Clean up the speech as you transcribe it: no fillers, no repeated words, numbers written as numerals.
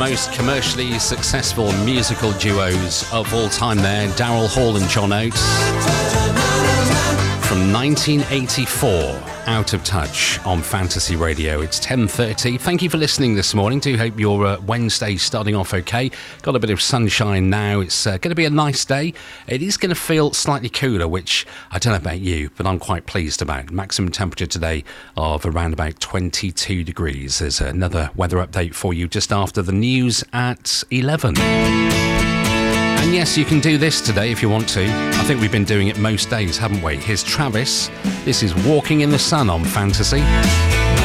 most commercially successful musical duos of all time there, Daryl Hall and John Oates. From 1984, Out of Touch on Fantasy Radio. It's 10:30. Thank you for listening this morning. Do hope your Wednesday starting off okay. Got a bit of sunshine now. It's going to be a nice day. It is going to feel slightly cooler, which I don't know about you, but I'm quite pleased about. Maximum temperature today of around about 22 degrees. There's another weather update for you just after the news at 11. And yes, you can do this today if you want to. I think we've been doing it most days, haven't we? Here's Travis. This is Walking in the Sun on Fantasy.